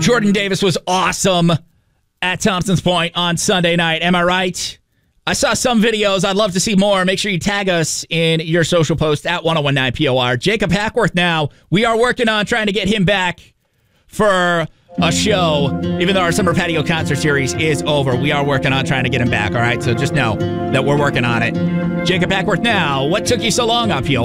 Jordan Davis was awesome at Thompson's Point on Sunday night. Am I right? I saw some videos. I'd love to see more. Make sure you tag us in your social post at 1019POR. Jacob Hackworth now. We are working on trying to get him back for a show. Even though our Summer Patio Concert Series is over, we are working on trying to get him back, all right? So just know that we're working on it. Jacob Hackworth now. What took you so long on POR?